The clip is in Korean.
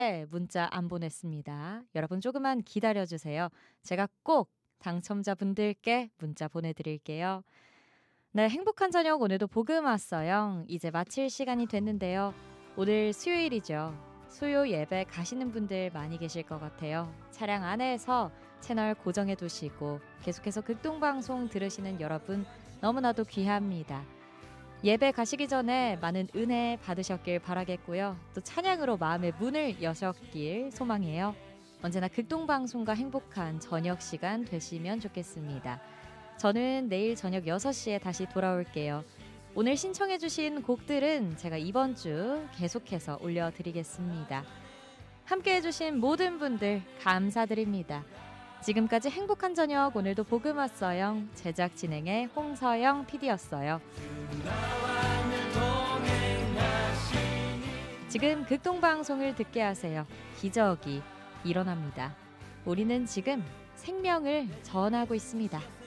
문자 안 보냈습니다. 여러분 조금만 기다려주세요. 제가 꼭 당첨자분들께 문자 보내드릴게요. 네, 행복한 저녁 오늘도 복음 왔어요. 이제 마칠 시간이 됐는데요. 오늘 수요일이죠. 수요 예배 가시는 분들 많이 계실 것 같아요. 차량 안에서 채널 고정해 두시고 계속해서 극동방송 들으시는 여러분 너무나도 귀합니다. 예배 가시기 전에 많은 은혜 받으셨길 바라겠고요. 또 찬양으로 마음의 문을 여셨길 소망해요. 언제나 극동방송과 행복한 저녁 시간 되시면 좋겠습니다. 저는 내일 저녁 6시에 다시 돌아올게요. 오늘 신청해 주신 곡들은 제가 이번 주 계속해서 올려드리겠습니다. 함께해 주신 모든 분들 감사드립니다. 지금까지 행복한 저녁 오늘도 복음 왔어요. 제작 진행의 홍서영 PD였어요. 지금 극동방송을 듣게 하세요. 기적이 일어납니다. 우리는 지금 생명을 전하고 있습니다.